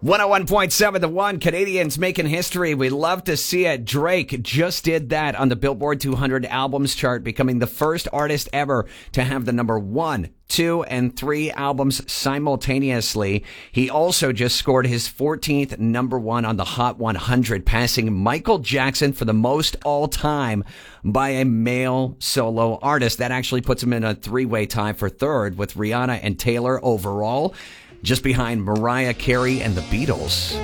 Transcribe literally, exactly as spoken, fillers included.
one oh one point seven The One, Canadians making history. We love to see it. Drake just did that on the Billboard two hundred albums chart, becoming the first artist ever to have the number one, two, and three albums simultaneously. He also just scored his fourteenth number one on the Hot one hundred, passing Michael Jackson for the most all time by a male solo artist. That actually puts him in a three-way tie for third with Rihanna and Taylor overall, just behind Mariah Carey and the Beatles.